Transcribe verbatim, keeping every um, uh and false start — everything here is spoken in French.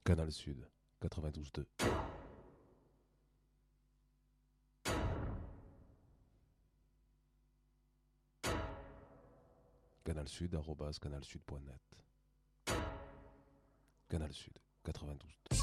Canal Sud, quatre-vingt-douze deux. Canalsud, arobase canalsud point net. Canal Sud, quatre-vingt-douze deux.